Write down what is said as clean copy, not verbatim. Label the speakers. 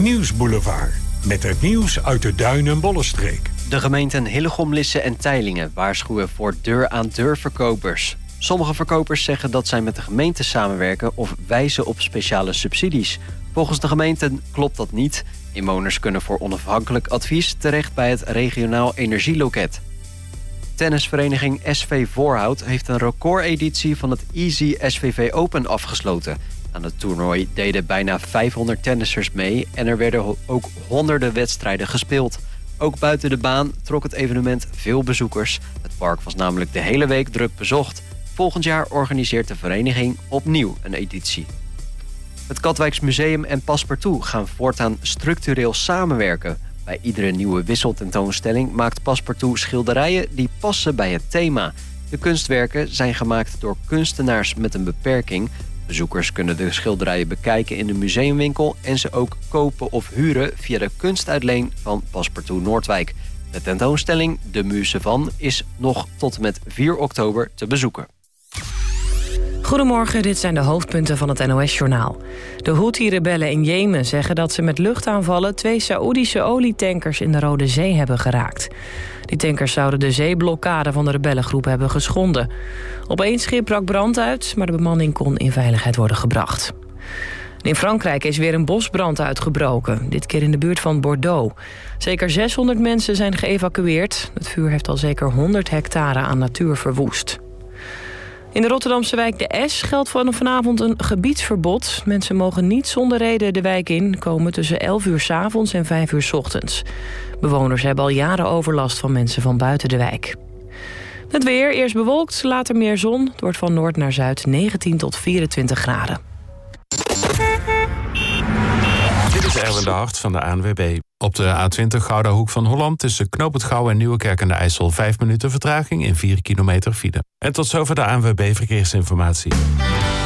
Speaker 1: Nieuwsboulevard. Met het nieuws uit de Duin- en Bollenstreek.
Speaker 2: De gemeenten Hillegom, Lisse en Teylingen waarschuwen voor deur-aan-deur verkopers. Sommige verkopers zeggen dat zij met de gemeente samenwerken of wijzen op speciale subsidies. Volgens de gemeenten klopt dat niet. Inwoners kunnen voor onafhankelijk advies terecht bij het regionaal energieloket. Tennisvereniging SV Voorhout heeft een recordeditie van het Easy SVV Open afgesloten. Aan het toernooi deden bijna 500 tennissers mee en er werden ook honderden wedstrijden gespeeld. Ook buiten de baan trok het evenement veel bezoekers. Het park was namelijk de hele week druk bezocht. Volgend jaar organiseert de vereniging opnieuw een editie. Het Katwijks Museum en Passepartout gaan voortaan structureel samenwerken. Bij iedere nieuwe wisseltentoonstelling maakt Passepartout schilderijen die passen bij het thema. De kunstwerken zijn gemaakt door kunstenaars met een beperking. Bezoekers kunnen de schilderijen bekijken in de museumwinkel en ze ook kopen of huren via de kunstuitleen van Passepartout Noordwijk. De tentoonstelling De Muze van is nog tot en met 4 oktober te bezoeken.
Speaker 3: Goedemorgen, dit zijn de hoofdpunten van het NOS-journaal. De Houthi-rebellen in Jemen zeggen dat ze met luchtaanvallen 2 Saoedische olietankers in de Rode Zee hebben geraakt. Die tankers zouden de zeeblokkade van de rebellengroep hebben geschonden. Op 1 schip brak brand uit, maar de bemanning kon in veiligheid worden gebracht. In Frankrijk is weer een bosbrand uitgebroken, dit keer in de buurt van Bordeaux. Zeker 600 mensen zijn geëvacueerd. Het vuur heeft al zeker 100 hectare aan natuur verwoest. In de Rotterdamse wijk De S geldt vanavond een gebiedsverbod. Mensen mogen niet zonder reden de wijk in komen tussen 11 uur 's avonds en 5 uur 's ochtends. Bewoners hebben al jaren overlast van mensen van buiten de wijk. Het weer, eerst bewolkt, later meer zon. Het wordt van noord naar zuid 19 tot 24 graden.
Speaker 4: Dit is Erwin de Hart van de ANWB. Op de A20 Gouda Hoek van Holland tussen Knoop het Gouw en Nieuwekerk aan de IJssel 5 minuten vertraging in 4 kilometer file. En tot zover de ANWB Verkeersinformatie.